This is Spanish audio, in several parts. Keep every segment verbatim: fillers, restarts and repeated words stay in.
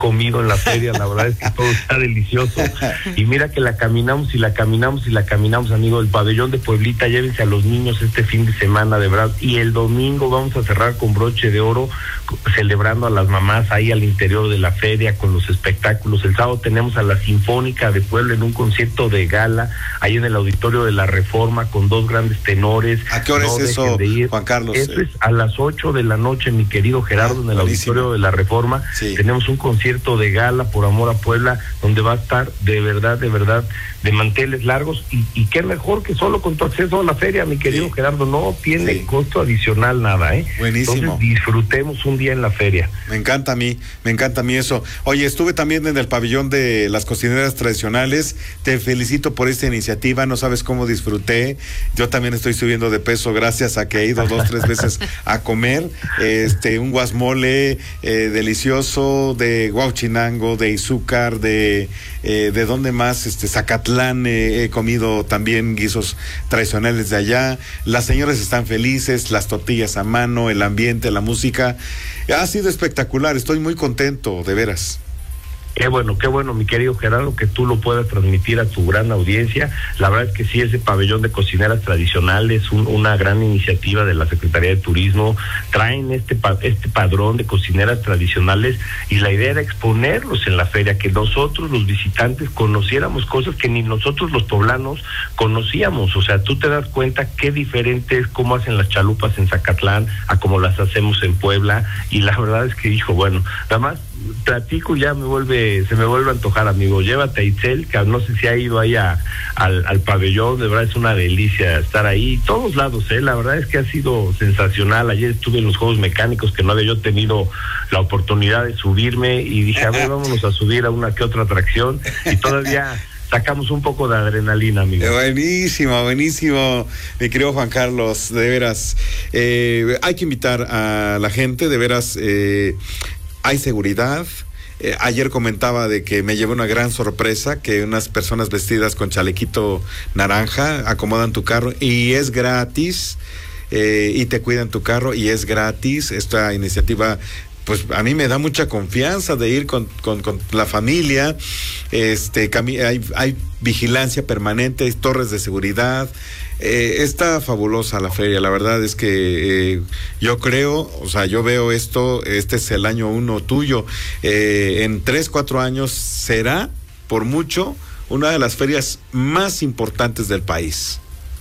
comido en la feria, la verdad es que todo está delicioso, y mira que la caminamos y la caminamos y la caminamos, amigo. El pabellón de Pueblita, llévense a los niños este fin de semana, de verdad, y el domingo vamos a cerrar con broche de oro, celebrando a las mamás ahí al interior de la feria con los espectáculos. El sábado tenemos a la Sinfónica de Puebla en un concierto de gala, ahí en el Auditorio de la Reforma, con dos grandes tenores. ¿A qué hora no es eso, Juan Carlos? Eso es a las ocho de la noche, mi querido Gerardo, ah, en el buenísimo. Auditorio de la Reforma. Sí. Tenemos un concierto de gala por amor a Puebla, donde va a estar de verdad, de verdad, de manteles largos, y, y qué mejor que solo con tu acceso a la feria, mi querido sí. Gerardo, no tiene sí. costo adicional nada, ¿eh? Buenísimo. Entonces disfrutemos un día en la feria. Me encanta a mí, me encanta a mí eso. Oye, estuve también en el pabellón de las cocineras tradicionales, te felicito por esta iniciativa, no sabes cómo disfruté, yo también estoy subiendo de peso gracias a que he ido dos, tres veces a comer, este, un guasmole eh, delicioso, de Huauchinango, de Izúcar, de eh, de dónde más, este Zacatlán, eh, he comido también guisos tradicionales de allá. Las señoras están felices, las tortillas a mano, el ambiente, la música, ha sido espectacular, estoy muy contento, de veras. Qué bueno, qué bueno, mi querido Gerardo, que tú lo puedas transmitir a tu gran audiencia. La verdad es que sí, ese pabellón de cocineras tradicionales es un, una gran iniciativa de la Secretaría de Turismo. Traen este este padrón de cocineras tradicionales, y la idea era exponerlos en la feria, que nosotros los visitantes conociéramos cosas que ni nosotros los poblanos conocíamos. O sea, tú te das cuenta qué diferente es cómo hacen las chalupas en Zacatlán a cómo las hacemos en Puebla, y la verdad es que, hijo, bueno, nada más platico, ya me vuelve, se me vuelve a antojar, amigo. Llévate a Itzel, que no sé si ha ido ahí a, al, al pabellón, de verdad es una delicia estar ahí, todos lados, eh, la verdad es que ha sido sensacional. Ayer estuve en los Juegos Mecánicos, que no había yo tenido la oportunidad de subirme, y dije, a ver, vámonos a subir a una que otra atracción, y todavía sacamos un poco de adrenalina, amigo. Buenísimo, buenísimo, mi querido Juan Carlos, de veras, eh, hay que invitar a la gente, de veras, eh, hay seguridad. Eh, ayer comentaba de que me llevó una gran sorpresa, que unas personas vestidas con chalequito naranja acomodan tu carro y es gratis, eh, y te cuidan tu carro y es gratis. Esta iniciativa, pues a mí me da mucha confianza de ir con, con, con la familia. Este, hay, hay vigilancia permanente, hay torres de seguridad. Eh, está fabulosa la feria, la verdad es que eh, yo creo, o sea, yo veo esto, este es el año uno tuyo, eh, en tres, cuatro años será, por mucho, una de las ferias más importantes del país.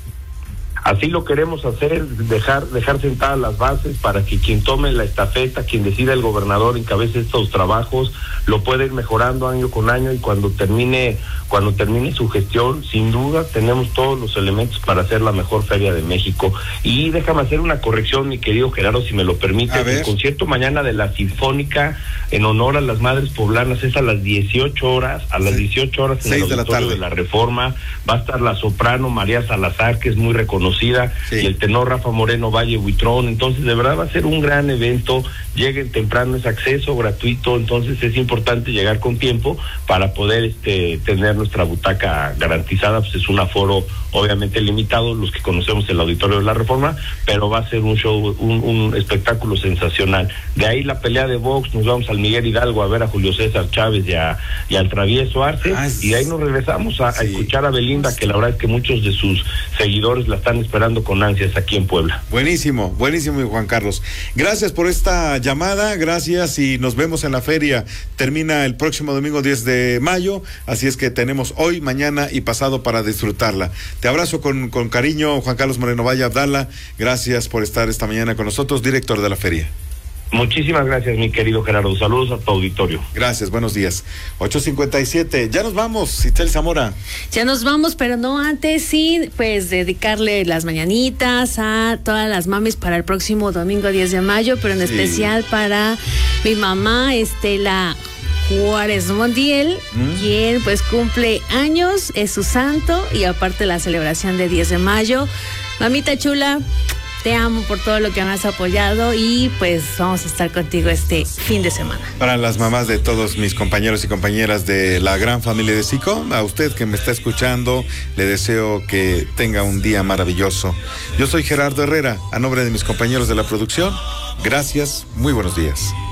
Así lo queremos hacer, dejar dejar sentadas las bases para que quien tome la estafeta, quien decida el gobernador, encabece estos trabajos, lo puede ir mejorando año con año, y cuando termine cuando termine su gestión, sin duda tenemos todos los elementos para hacer la mejor feria de México. Y déjame hacer una corrección, mi querido Gerardo, si me lo permite. El concierto mañana de la Sinfónica en honor a las madres poblanas es a las dieciocho horas, a las dieciocho horas en el Auditorio de la Reforma. Va a estar la soprano María Salazar, que es muy reconocida, sí, y el tenor Rafa Moreno Valle Buitrón. Entonces, de verdad va a ser un gran evento. Lleguen temprano, es acceso gratuito, entonces es importante llegar con tiempo para poder este tener nuestra butaca garantizada. Pues es un aforo obviamente limitado, los que conocemos el Auditorio de la Reforma, pero va a ser un show, un, un espectáculo sensacional. De ahí la pelea de box, nos vamos al Miguel Hidalgo a ver a Julio César Chávez y, a, y al Travieso Arce, ah, y de ahí nos regresamos a, sí. a escuchar a Belinda, que la verdad es que muchos de sus seguidores la están esperando con ansias aquí en Puebla. Buenísimo, buenísimo, Juan Carlos. Gracias por esta llamada, gracias, y nos vemos en la feria. Termina el próximo domingo diez de mayo, así es que tenemos hoy, mañana y pasado para disfrutarla. Te abrazo con, con cariño, Juan Carlos Moreno Valle Abdala. Gracias por estar esta mañana con nosotros, director de la feria. Muchísimas gracias, mi querido Gerardo. Saludos a tu auditorio. Gracias, buenos días. ocho cincuenta y siete, ya nos vamos, Itzel Zamora. Ya nos vamos, pero no antes, sí, pues dedicarle las mañanitas a todas las mamis para el próximo domingo diez de mayo, pero en sí. especial para mi mamá, Estela Juárez Montiel, ¿Mm? quien pues cumple años, es su santo, y aparte la celebración de diez de mayo. Mamita chula, te amo por todo lo que me has apoyado, y pues vamos a estar contigo este fin de semana. Para las mamás de todos mis compañeros y compañeras de la gran familia de Sico, a usted que me está escuchando, le deseo que tenga un día maravilloso. Yo soy Gerardo Herrera, a nombre de mis compañeros de la producción, gracias, muy buenos días.